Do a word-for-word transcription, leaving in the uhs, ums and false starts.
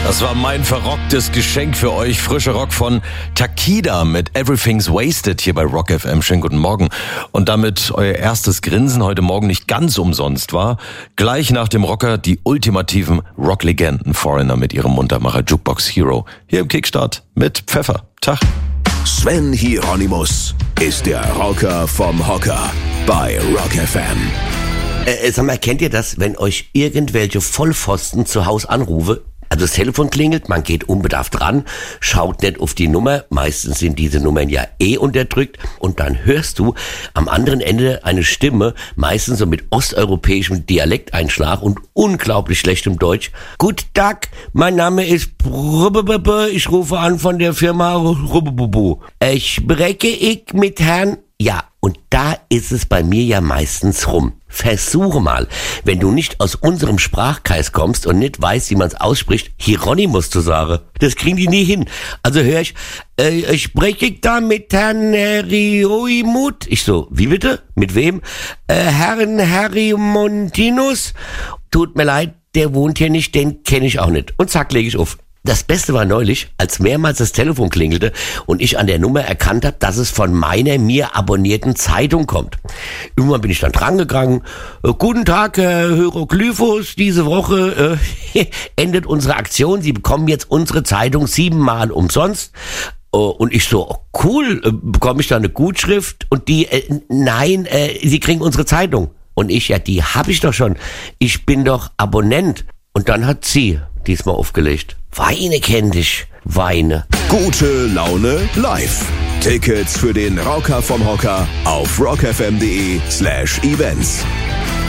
Das war mein verrocktes Geschenk für euch. Frischer Rock von Takida mit Everything's Wasted hier bei Rock F M. Schönen guten Morgen. Und damit euer erstes Grinsen heute Morgen nicht ganz umsonst war, gleich nach dem Rocker die ultimativen Rocklegenden Foreigner mit ihrem Muntermacher Jukebox Hero. Hier im Kickstart mit Pfeffer. Tag. Sven Hieronymus ist der Rocker vom Hocker bei Rock F M. Äh, sag mal, kennt ihr das, wenn euch irgendwelche Vollpfosten zu Hause anrufen? Also das Telefon klingelt, man geht unbedarft ran, schaut nicht auf die Nummer, meistens sind diese Nummern ja eh unterdrückt, und dann hörst du am anderen Ende eine Stimme, meistens so mit osteuropäischem Dialekteinschlag und unglaublich schlechtem Deutsch. Guten Tag, mein Name ist Brububube, ich rufe an von der Firma Rubububu. Ich spreche ich mit Herrn... Ja, und da ist es bei mir ja meistens rum. Versuche mal, wenn du nicht aus unserem Sprachkreis kommst und nicht weißt, wie man es ausspricht, Hieronymus zu sagen. Das kriegen die nie hin. Also hör ich, äh, spreche ich da mit Herrn Herioimut? Ich so, wie bitte? Mit wem? Äh, Herrn Herrimontinus? Tut mir leid, der wohnt hier nicht, den kenne ich auch nicht. Und zack, lege ich auf. Das Beste war neulich, als mehrmals das Telefon klingelte und ich an der Nummer erkannt habe, dass es von meiner mir abonnierten Zeitung kommt. Irgendwann bin ich dann drangegangen. Äh, Guten Tag, Herr Hieroglyphus, diese Woche äh, endet unsere Aktion. Sie bekommen jetzt unsere Zeitung siebenmal umsonst. Äh, und ich so, oh, cool, äh, bekomme ich da eine Gutschrift? Und die, äh, nein, äh, Sie kriegen unsere Zeitung. Und ich, ja, die habe ich doch schon. Ich bin doch Abonnent. Und dann hat sie diesmal aufgelegt. Weine kenn dich, Weine. Gute Laune live. Tickets für den Rocker vom Hocker auf rockfm.de slash events.